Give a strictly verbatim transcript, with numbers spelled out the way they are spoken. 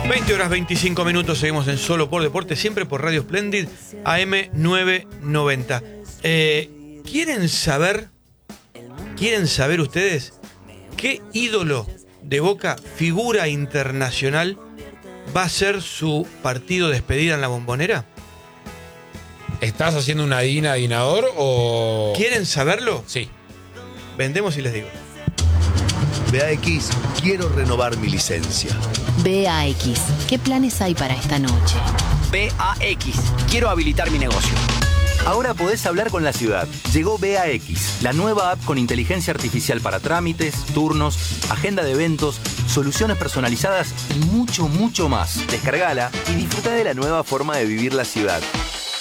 veinte horas veinticinco minutos, seguimos en Solo por Deporte, siempre por Radio Splendid, A M novecientos noventa. Eh, ¿Quieren saber, quieren saber ustedes qué ídolo de Boca, figura internacional, va a ser su partido de despedida en la Bombonera? ¿Estás haciendo una adivina adivinador o...? ¿Quieren saberlo? Sí. Vendemos y les digo. B A X, quiero renovar mi licencia. B A X, ¿qué planes hay para esta noche? B A X, quiero habilitar mi negocio. Ahora podés hablar con la ciudad. Llegó B A X, la nueva app con inteligencia artificial para trámites, turnos, agenda de eventos, soluciones personalizadas y mucho, mucho más. Descargala y disfruta de la nueva forma de vivir la ciudad.